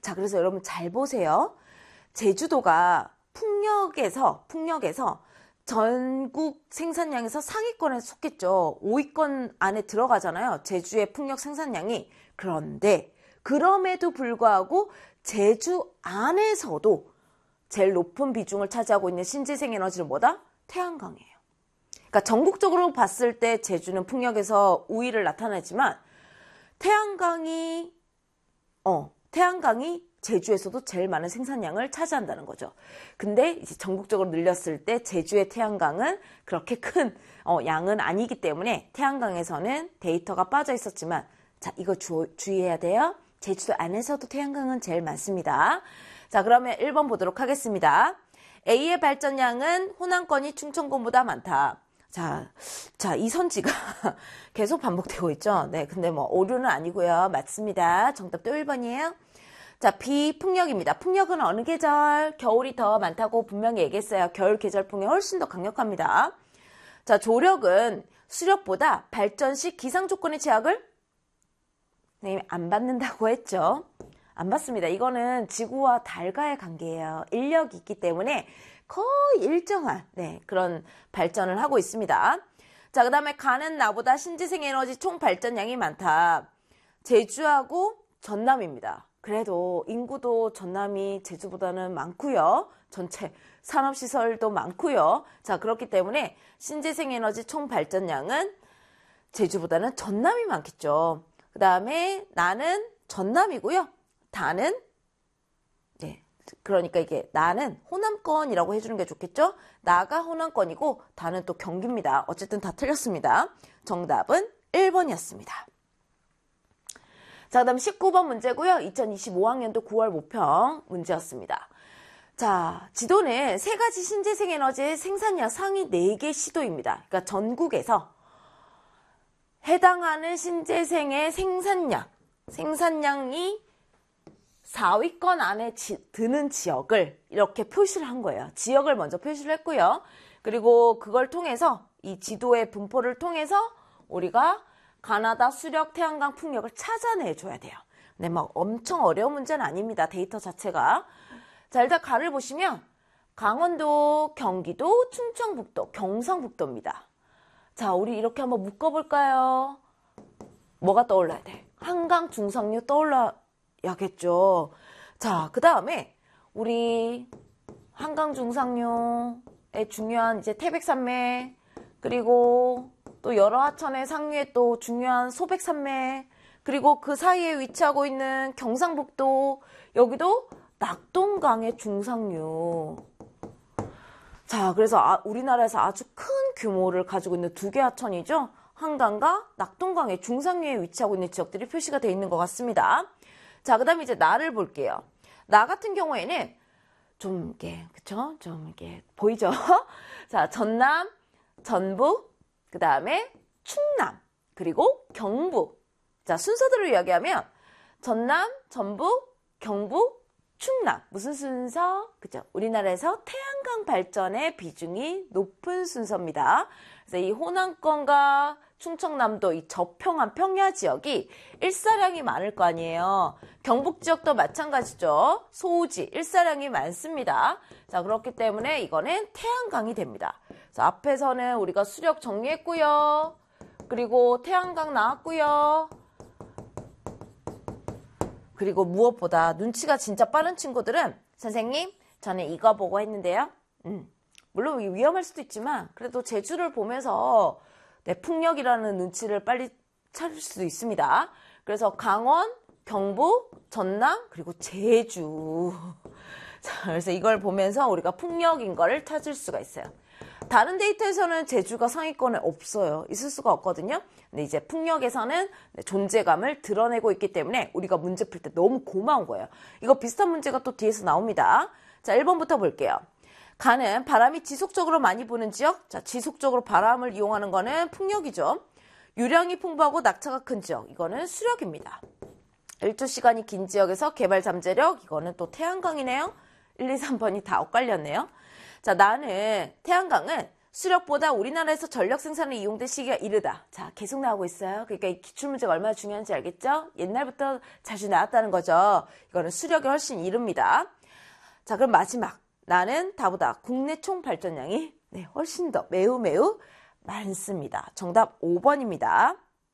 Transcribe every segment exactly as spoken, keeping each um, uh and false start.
자, 그래서 여러분 잘 보세요. 제주도가 풍력에서, 풍력에서 전국 생산량에서 상위권에 속했죠. 오 위권 안에 들어가잖아요. 제주의 풍력 생산량이. 그런데 그럼에도 불구하고 제주 안에서도 제일 높은 비중을 차지하고 있는 신재생 에너지는 뭐다? 태양광이에요. 그러니까 전국적으로 봤을 때 제주는 풍력에서 우위를 나타내지만 태양광이 어 태양광이 제주에서도 제일 많은 생산량을 차지한다는 거죠. 근데 이제 전국적으로 늘렸을 때 제주의 태양광은 그렇게 큰 어, 양은 아니기 때문에 태양광에서는 데이터가 빠져 있었지만 자, 이거 주, 주의해야 돼요. 제주도 안에서도 태양광은 제일 많습니다. 자, 그러면 일 번 보도록 하겠습니다. A의 발전량은 호남권이 충청권보다 많다. 자, 자, 이 선지가 계속 반복되고 있죠. 네, 근데 뭐 오류는 아니고요. 맞습니다. 정답도 일 번이에요. 자, B 풍력입니다. 풍력은 어느 계절? 겨울이 더 많다고 분명히 얘기했어요. 겨울 계절 풍력이 훨씬 더 강력합니다. 자, 조력은 수력보다 발전 시 기상 조건의 제약을 선생님이 안 받는다고 했죠. 안 받습니다. 이거는 지구와 달과의 관계예요. 인력이 있기 때문에 거의 일정한 네, 그런 발전을 하고 있습니다. 자, 그 다음에 가는 나보다 신재생 에너지 총 발전량이 많다. 제주하고 전남입니다. 그래도 인구도 전남이 제주보다는 많고요. 전체 산업시설도 많고요. 자, 그렇기 때문에 신재생 에너지 총 발전량은 제주보다는 전남이 많겠죠. 그 다음에 나는 전남이고요. 다는 네, 그러니까 이게 나는 호남권이라고 해주는 게 좋겠죠. 나가 호남권이고 다는 또 경기입니다. 어쨌든 다 틀렸습니다. 정답은 일 번이었습니다. 자, 그 다음 십구 번 문제고요. 이천이십오 학년도 구월 모평 문제였습니다. 자, 지도는 세 가지 신재생 에너지의 생산량 상위 네 개 시도입니다. 그러니까 전국에서 해당하는 신재생의 생산량, 생산량이 사 위권 안에 지, 드는 지역을 이렇게 표시를 한 거예요. 지역을 먼저 표시를 했고요. 그리고 그걸 통해서 이 지도의 분포를 통해서 우리가 가나다 수력 태양광 풍력을 찾아내줘야 돼요. 근데 막 엄청 어려운 문제는 아닙니다. 데이터 자체가. 자, 일단 가를 보시면 강원도, 경기도, 충청북도, 경상북도입니다. 자, 우리 이렇게 한번 묶어볼까요? 뭐가 떠올라야 돼? 한강 중상류 떠올라야겠죠. 자, 그 다음에 우리 한강 중상류의 중요한 이제 태백산맥, 그리고 또 여러 하천의 상류에 또 중요한 소백산맥, 그리고 그 사이에 위치하고 있는 경상북도, 여기도 낙동강의 중상류. 자, 그래서 아, 우리나라에서 아주 큰 규모를 가지고 있는 두 개 하천이죠. 한강과 낙동강의 중상류에 위치하고 있는 지역들이 표시가 되어 있는 것 같습니다. 자, 그 다음에 이제 나를 볼게요. 나 같은 경우에는 좀 이렇게, 그쵸? 좀 이렇게 보이죠? 자, 전남, 전북, 그 다음에 충남, 그리고 경북. 자, 순서대로 이야기하면 전남, 전북, 경북, 충남. 무슨 순서? 그죠? 우리나라에서 태양광 발전의 비중이 높은 순서입니다. 그래서 이 호남권과 충청남도 이 저평한 평야 지역이 일사량이 많을 거 아니에요. 경북 지역도 마찬가지죠. 소우지 일사량이 많습니다. 자, 그렇기 때문에 이거는 태양광이 됩니다. 그래서 앞에서는 우리가 수력 정리했고요. 그리고 태양광 나왔고요. 그리고 무엇보다 눈치가 진짜 빠른 친구들은 선생님, 저는 이거 보고 했는데요. 음, 물론 위험할 수도 있지만 그래도 제주를 보면서 네, 풍력이라는 눈치를 빨리 찾을 수도 있습니다. 그래서 강원, 경북, 전남, 그리고 제주. 자, 그래서 이걸 보면서 우리가 풍력인 거를 찾을 수가 있어요. 다른 데이터에서는 제주가 상위권에 없어요. 있을 수가 없거든요. 근데 이제 풍력에서는 존재감을 드러내고 있기 때문에 우리가 문제 풀 때 너무 고마운 거예요. 이거 비슷한 문제가 또 뒤에서 나옵니다. 자, 일 번부터 볼게요. 가는 바람이 지속적으로 많이 부는 지역. 자, 지속적으로 바람을 이용하는 거는 풍력이죠. 유량이 풍부하고 낙차가 큰 지역. 이거는 수력입니다. 일조 시간이 긴 지역에서 개발 잠재력. 이거는 또 태양광이네요. 일, 이, 삼 번이 다 엇갈렸네요. 자, 나는 태양광은 수력보다 우리나라에서 전력 생산을 이용된 시기가 이르다. 자, 계속 나오고 있어요. 그러니까 이 기출문제가 얼마나 중요한지 알겠죠? 옛날부터 자주 나왔다는 거죠. 이거는 수력이 훨씬 이릅니다. 자, 그럼 마지막. 나는 다보다 국내 총 발전량이 네, 훨씬 더 매우 매우 많습니다. 정답 오 번입니다.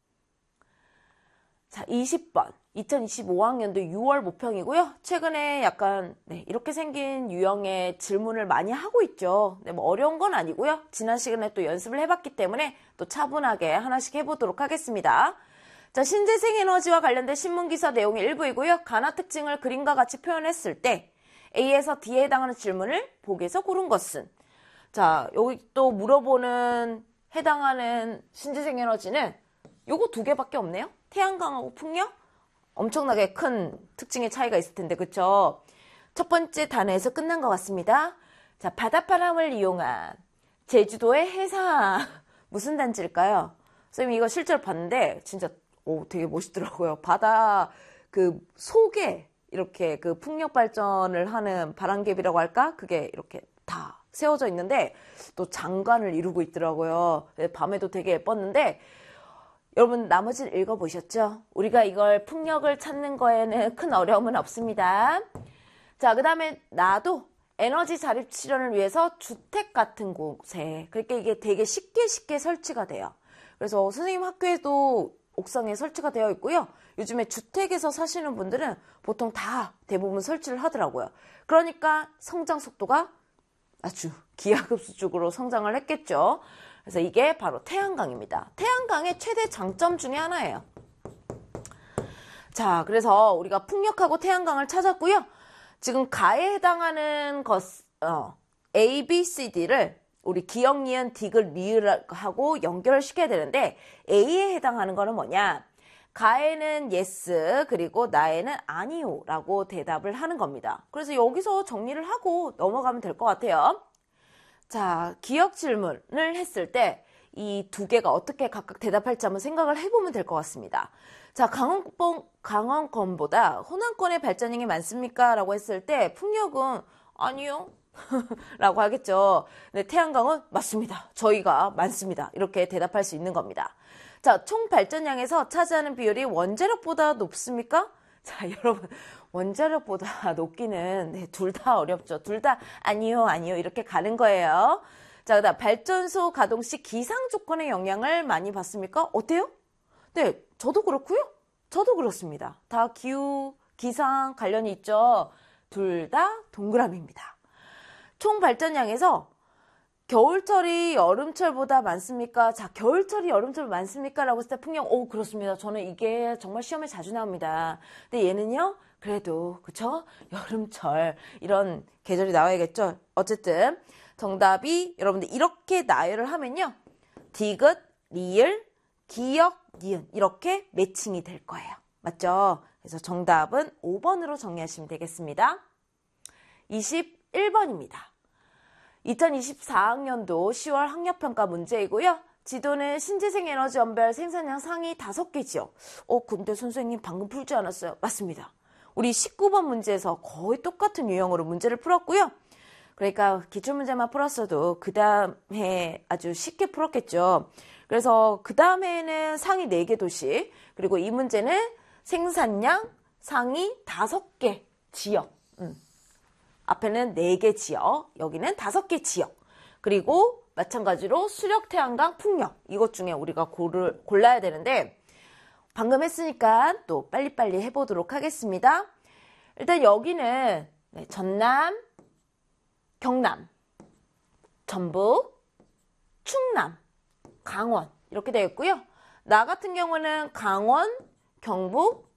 자, 이십 번. 이천이십오 학년도 유월 모평이고요. 최근에 약간 네, 이렇게 생긴 유형의 질문을 많이 하고 있죠. 네, 뭐 어려운 건 아니고요. 지난 시간에 또 연습을 해봤기 때문에 또 차분하게 하나씩 해보도록 하겠습니다. 자, 신재생 에너지와 관련된 신문기사 내용의 일부이고요. 간화 특징을 그림과 같이 표현했을 때 A에서 D에 해당하는 질문을 보기에서 고른 것은? 자, 여기 또 물어보는 해당하는 신재생 에너지는 요거 두 개밖에 없네요. 태양광하고 풍력? 엄청나게 큰 특징의 차이가 있을 텐데, 그쵸? 첫 번째 단어에서 끝난 것 같습니다. 자, 바닷바람을 이용한 제주도의 해상. 무슨 단지일까요? 선생님 이거 실제로 봤는데, 진짜, 오, 되게 멋있더라고요. 바다 그 속에 이렇게 그 풍력 발전을 하는 바람개비라고 할까? 그게 이렇게 다 세워져 있는데, 또 장관을 이루고 있더라고요. 밤에도 되게 예뻤는데, 여러분 나머지를 읽어보셨죠? 우리가 이걸 풍력을 찾는 거에는 큰 어려움은 없습니다. 자, 그 다음에 나도 에너지 자립 실현을 위해서 주택 같은 곳에, 그러니까 이게 되게 쉽게 쉽게 설치가 돼요. 그래서 선생님 학교에도 옥상에 설치가 되어 있고요. 요즘에 주택에서 사시는 분들은 보통 다 대부분 설치를 하더라고요. 그러니까 성장 속도가 아주 기하급수적으로 성장을 했겠죠. 그래서 이게 바로 태양광입니다. 태양광의 최대 장점 중에 하나예요. 자, 그래서 우리가 풍력하고 태양광을 찾았고요. 지금 가에 해당하는 것, 어, A, B, C, D를 우리 기역, 니은, 디귿, 리을하고 연결을 시켜야 되는데 A에 해당하는 거는 뭐냐? 가에는 yes, 그리고 나에는 아니요 라고 대답을 하는 겁니다. 그래서 여기서 정리를 하고 넘어가면 될 것 같아요. 자, 기억 질문을 했을 때 이 두 개가 어떻게 각각 대답할지 한번 생각을 해보면 될 것 같습니다. 자, 강원권, 강원권보다 호남권의 발전량이 많습니까? 라고 했을 때 풍력은 아니요 라고 하겠죠. 근데 태양광은 맞습니다. 저희가 많습니다. 이렇게 대답할 수 있는 겁니다. 자, 총 발전량에서 차지하는 비율이 원자력보다 높습니까? 자, 여러분 원자력보다 높기는 네, 둘 다 어렵죠. 둘 다 아니요 아니요 이렇게 가는 거예요. 자, 그다음 발전소 가동 시 기상 조건의 영향을 많이 받습니까? 어때요? 네, 저도 그렇고요. 저도 그렇습니다. 다 기후, 기상 관련이 있죠. 둘 다 동그라미입니다. 총 발전량에서 겨울철이 여름철보다 많습니까? 자, 겨울철이 여름철 많습니까? 라고 했을 때 풍력, 오, 그렇습니다. 저는 이게 정말 시험에 자주 나옵니다. 근데 얘는요, 그래도, 그쵸? 여름철, 이런 계절이 나와야겠죠? 어쨌든, 정답이 여러분들 이렇게 나열을 하면요. 디귿, 리을, 기역, 니은, 이렇게 매칭이 될 거예요. 맞죠? 그래서 정답은 오 번으로 정리하시면 되겠습니다. 이십일 번입니다. 이천이십사 학년도 시월 학력평가 문제이고요. 지도는 신재생 에너지 원별 생산량 상위 다섯 개 지역. 어, 근데 선생님 방금 풀지 않았어요? 맞습니다. 우리 십구 번 문제에서 거의 똑같은 유형으로 문제를 풀었고요. 그러니까 기출문제만 풀었어도 그 다음에 아주 쉽게 풀었겠죠. 그래서 그 다음에는 상위 네 개 도시, 그리고 이 문제는 생산량 상위 다섯 개 지역. 음. 앞에는 네 개 지역, 여기는 다섯 개 지역. 그리고 마찬가지로 수력, 태양광, 풍력. 이것 중에 우리가 고를, 골라야 되는데 방금 했으니까 또 빨리빨리 해보도록 하겠습니다. 일단 여기는 네, 전남, 경남, 전북, 충남, 강원 이렇게 되어 있고요. 나 같은 경우는 강원, 경북,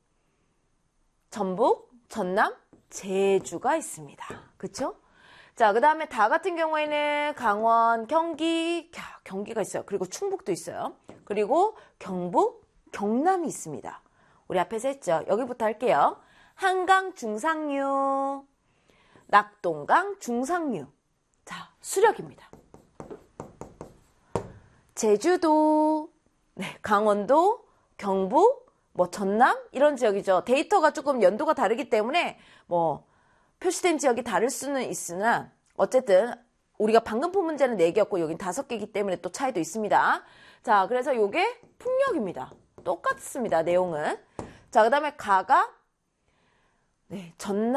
전북, 전남, 제주가 있습니다. 그쵸? 자, 그 다음에 다 같은 경우에는 강원, 경기, 경기가 있어요. 그리고 충북도 있어요. 그리고 경북, 경남이 있습니다. 우리 앞에서 했죠. 여기부터 할게요. 한강 중상류, 낙동강 중상류. 자, 수력입니다. 제주도, 네, 강원도, 경북, 뭐 전남 이런 지역이죠. 데이터가 조금 연도가 다르기 때문에 뭐 표시된 지역이 다를 수는 있으나 어쨌든 우리가 방금 푼 문제는 네 개였고 여긴 다섯 개이기 때문에 또 차이도 있습니다. 자, 그래서 요게 풍력입니다. 똑같습니다. 내용은. 자, 그 다음에 가가 네, 전남